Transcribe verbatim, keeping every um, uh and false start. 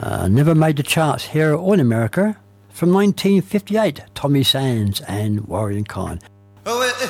Uh, never made the charts here or in America. From nineteen fifty-eight, Tommy Sands and Warren Kine.